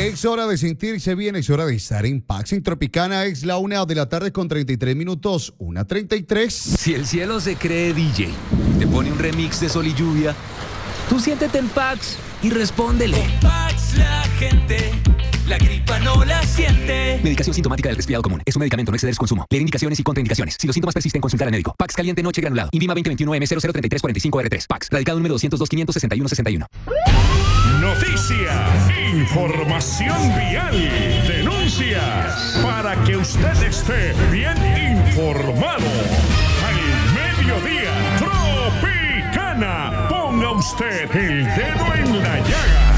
Es hora de sentirse bien, es hora de estar en Pax. En Tropicana es la 1:33 p.m, 1:33. Si el cielo se cree DJ, te pone un remix de Sol y Lluvia, tú siéntete en Pax y respóndele. Con Pax la gente, la gripa no la siente. Medicación sintomática del resfriado común. Es un medicamento, no exceder su consumo. Leer indicaciones y contraindicaciones. Si los síntomas persisten, consultar al médico. Pax caliente noche granulado. INVIMA 2021M003345R3. Pax. Radicado número 202-561-61. Noticias, información vial, denuncias, para que usted esté bien informado. Al mediodía, Tropicana. Ponga usted el dedo en la llaga.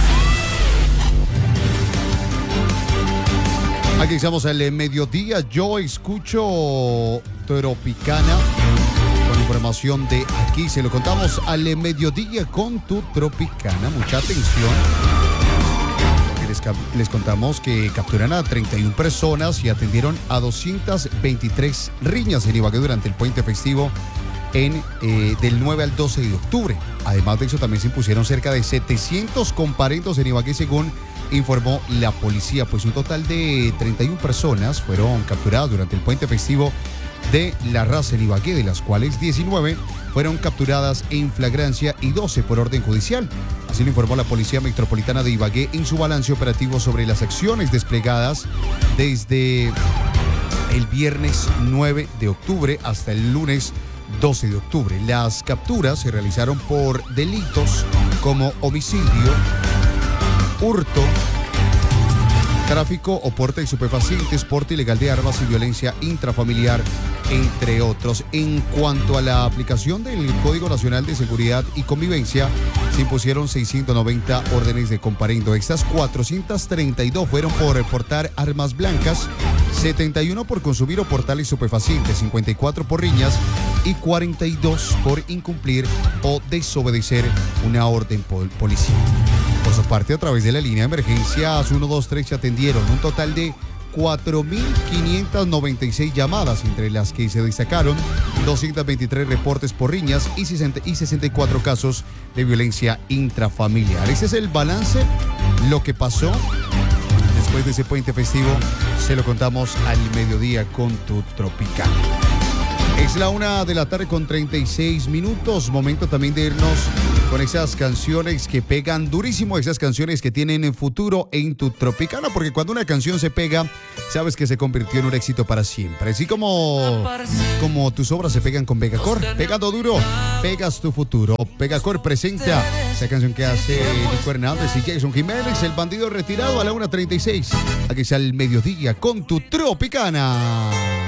Aquí estamos al mediodía. Yo escucho Tropicana con información de aquí. Se lo contamos al mediodía con tu Tropicana. Mucha atención. Les contamos que capturan a 31 personas y atendieron a 223 riñas en Ibagué durante el puente festivo del 9 al 12 de octubre. Además de eso, también se impusieron cerca de 700 comparendos en Ibagué, según informó la policía. Pues un total de 31 personas fueron capturadas durante el puente festivo de la raza en Ibagué, de las cuales 19 fueron capturadas en flagrancia y 12 por orden judicial. Así lo informó la Policía Metropolitana de Ibagué en su balance operativo sobre las acciones desplegadas desde el viernes 9 de octubre hasta el lunes 12 de octubre. Las capturas se realizaron por delitos como homicidio, hurto, tráfico o porte de estupefacientes, porte ilegal de armas y violencia intrafamiliar, entre otros. En cuanto a la aplicación del Código Nacional de Seguridad y Convivencia, se impusieron 690 órdenes de comparendo. Estas 432 fueron por portar armas blancas, 71 por consumir o portar estupefacientes, 54 por riñas y 42 por incumplir o desobedecer una orden policial. Por su parte, a través de la línea de emergencias 123 se atendieron un total de 4.596 llamadas, entre las que se destacaron 223 reportes por riñas y 64 casos de violencia intrafamiliar. Ese es el balance, lo que pasó después de ese puente festivo. Se lo contamos al mediodía con tu Tropical. Es la 1:36 p.m. Momento también de irnos con esas canciones que pegan durísimo, esas canciones que tienen futuro en tu Tropicana, porque cuando una canción se pega, sabes que se convirtió en un éxito para siempre. Así como tus obras se pegan con Pegacor, pegando duro, pegas tu futuro. Pegacor presenta esa canción que hace Nico Hernández y Jason Jiménez, El Bandido Retirado, a la 1:36. Aquí está el mediodía con tu Tropicana.